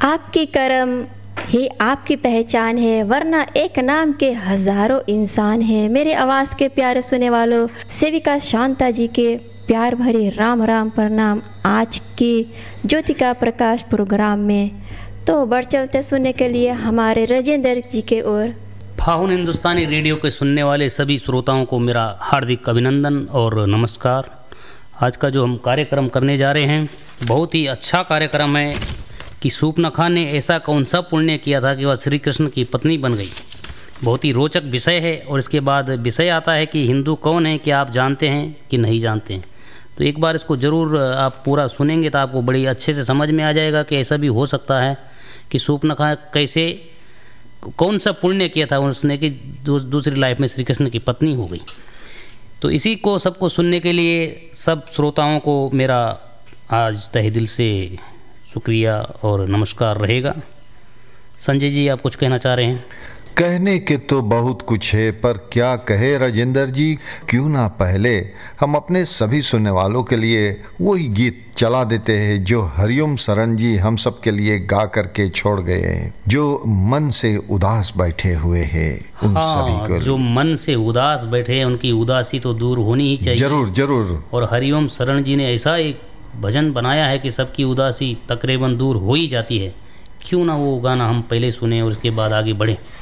आपकी कर्म ही आपकी पहचान है, वरना एक नाम के हजारों इंसान हैं। मेरे आवाज़ के प्यारे सुने वालों, सेविका शांता जी के प्यार भरे राम राम प्रणाम। आज की ज्योति का प्रकाश प्रोग्राम में तो बढ़ चलते सुनने के लिए हमारे राजेंद्र जी के ओर। फाहुन हिंदुस्तानी रेडियो के सुनने वाले सभी श्रोताओं को मेरा हार्दिक अभिनंदन और नमस्कार। आज का जो हम कार्यक्रम करने जा रहे हैं बहुत ही अच्छा कार्यक्रम है कि शूर्पणखा ने ऐसा कौन सा पुण्य किया था कि वह श्री कृष्ण की पत्नी बन गई। बहुत ही रोचक विषय है और इसके बाद विषय आता है कि हिंदू कौन है, क्या आप जानते हैं कि नहीं जानते हैं। तो एक बार इसको ज़रूर आप पूरा सुनेंगे तो आपको बड़ी अच्छे से समझ में आ जाएगा कि ऐसा भी हो सकता है कि शूर्पणखा कैसे कौन सा पुण्य किया था उसने कि दूसरी लाइफ में श्री कृष्ण की पत्नी हो गई। तो इसी को सबको सुनने के लिए सब श्रोताओं को मेरा आज तहे दिल से शुक्रिया और नमस्कार रहेगा। संजय जी, आप कुछ कहना चाह रहे हैं? कहने के तो बहुत कुछ है, पर क्या कहे राजेंद्र जी। क्यों ना पहले हम अपने सभी सुनने वालों के लिए वही गीत चला देते हैं जो हरिओम शरण जी हम सब के लिए गा करके छोड़ गए हैं। जो मन से उदास बैठे हुए हैं उन सभी को, जो मन से उदास बैठे हैं उनकी उदासी तो दूर होनी ही चाहिए। जरूर जरूर। और हरिओम शरण जी ने ऐसा एक भजन बनाया है कि सबकी उदासी तकरीबन दूर हो ही जाती है। क्यों ना वो गाना हम पहले सुने और उसके बाद आगे बढ़ें।